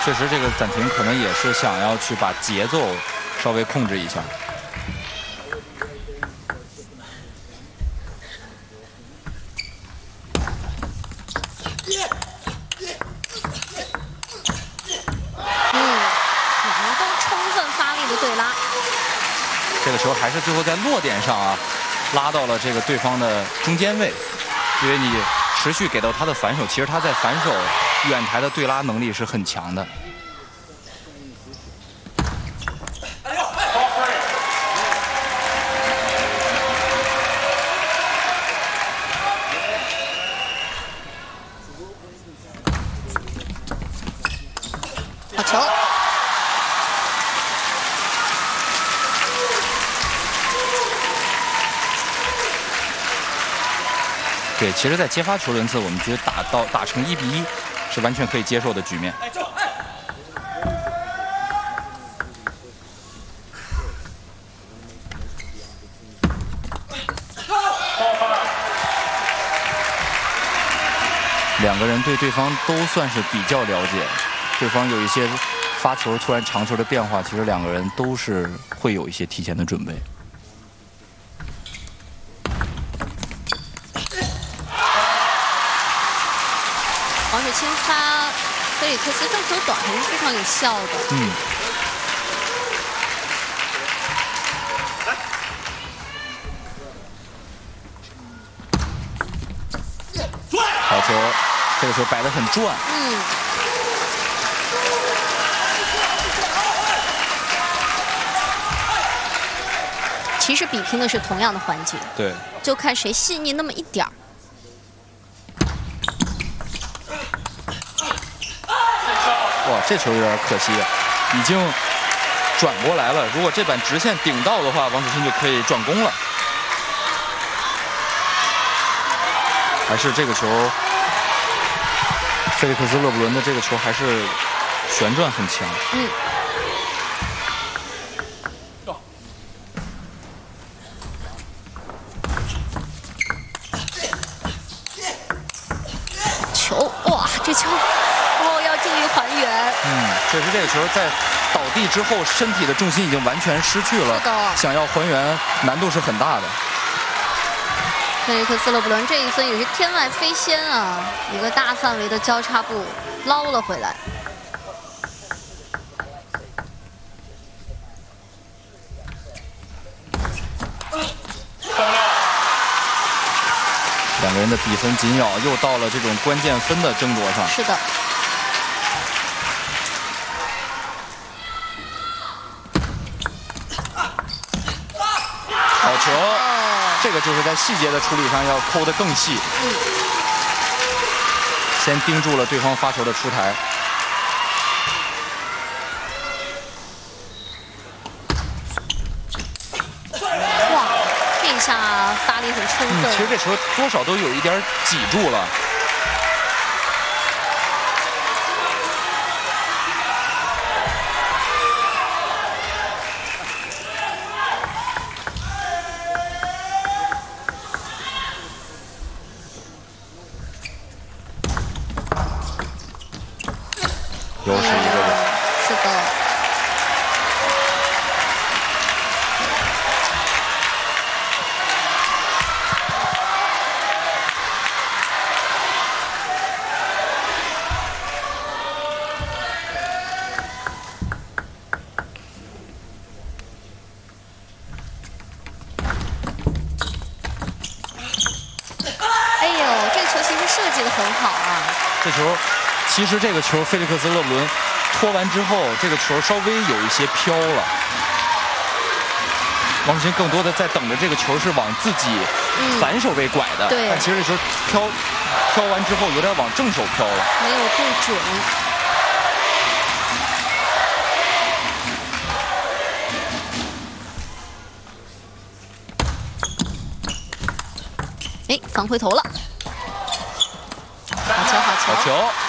确实这个暂停可能也是想要去把节奏稍微控制一下。 两人都充分发力的对拉。 这个球还是最后在落点上啊，拉到了这个对方的中间位，因为你持续给到他的反手，其实他在反手远台的对拉能力是很强的。 好球！ 对，其实，在接发球轮次，我们觉得打成1-1是完全可以接受的局面。两个人对对方都算是比较了解，对方有一些发球突然长球的变化，其实两个人都是会有一些提前的准备。 王雪清发菲里克斯正球短还是非常有效的。 好球，这个球摆得很转。 其实比拼的是同样的环节， 对， 就看谁细腻那么一点儿。 哇，这球有点可惜，已经转过来了。如果这板直线顶到的话，王楚钦就可以转攻了。还是这个球，菲利克斯·勒布伦的这个球还是旋转很强。 球，哇，这球！要注意还原。 确实这个球在倒地之后，身体的重心已经完全失去了，想要还原难度是很大的。 菲利克斯·勒布伦这一分也是天外飞仙啊，一个大范围的交叉步捞了回来。 两个人的比分紧咬，又到了这种关键分的争夺上。 是的。 好球！这个就是在细节的处理上要抠得更细。先盯住了对方发球的出台。 哇，这一下发力很充分。 其实这球多少都有一点挤住了。又是一个人。 是的。哎呦，这个球其实设计得很好啊。 这球。其实这个球，菲利克斯·勒布伦拖完之后，这个球稍微有一些飘了。王楚钦更多的在等着这个球是往自己反手位拐的，但其实这球飘完之后有点往正手飘了， 没有对准。哎，防回头了。好球，好球！ 好球！